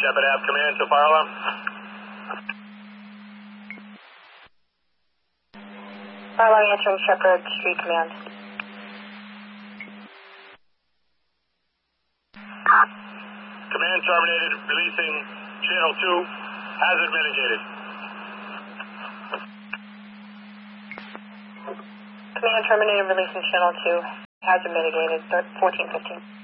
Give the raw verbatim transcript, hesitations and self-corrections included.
Shepard Ave Command to fire alarm. Fire alarm answering Shepard Street Command. Command terminated, releasing channel two, hazard mitigated. Command terminated, releasing channel two, hazard mitigated, fourteen fifteen.